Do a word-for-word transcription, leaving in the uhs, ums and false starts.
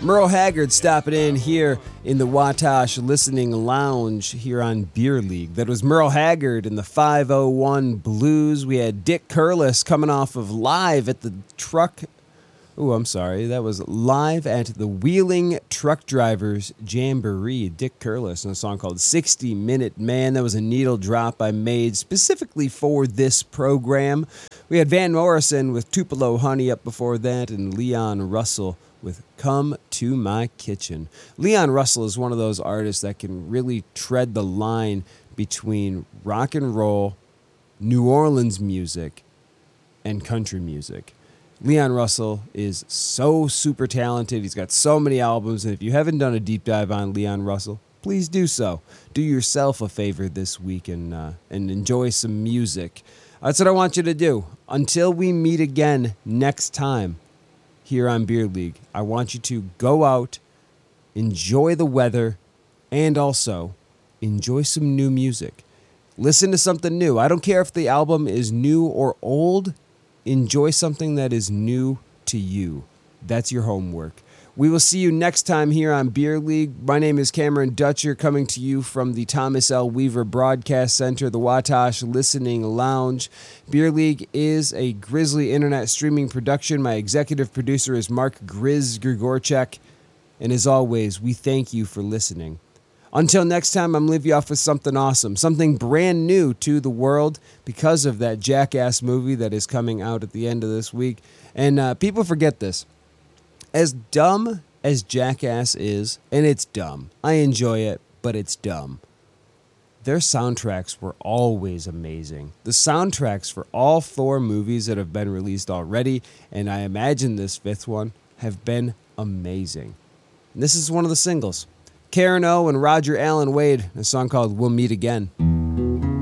Merle Haggard stopping in here in the Watash Listening Lounge here on Beer League. That was Merle Haggard in the five oh one Blues. We had Dick Curlis coming off of Live at the Truck... Oh, I'm sorry. That was Live at the Wheeling Truck Drivers Jamboree. Dick Curlis in a song called sixty minute Man. That was a needle drop I made specifically for this program. We had Van Morrison with Tupelo Honey up before that, and Leon Russell with Come to My Kitchen. Leon Russell is one of those artists that can really tread the line between rock and roll, New Orleans music, and country music. Leon Russell is so super talented. He's got so many albums, and if you haven't done a deep dive on Leon Russell, please do so. Do yourself a favor this week and uh, and enjoy some music. That's what I want you to do. Until we meet again next time here on Beer League, I want you to go out, enjoy the weather, and also enjoy some new music. Listen to something new. I don't care if the album is new or old. Enjoy something that is new to you. That's your homework. We will see you next time here on Beer League. My name is Cameron Dutcher, coming to you from the Thomas L. Weaver Broadcast Center, the Watash Listening Lounge. Beer League is a Grizzly Internet streaming production. My executive producer is Mark Grizz Grigorchek. And as always, we thank you for listening. Until next time, I'm leaving you off with something awesome, something brand new to the world because of that Jackass movie that is coming out at the end of this week. And uh, people forget this. As dumb as Jackass is, and it's dumb, I enjoy it, but it's dumb, their soundtracks were always amazing. The soundtracks for all four movies that have been released already, and I imagine this fifth one, have been amazing. And this is one of the singles. Karen O and Roger Allen Wade, a song called We'll Meet Again.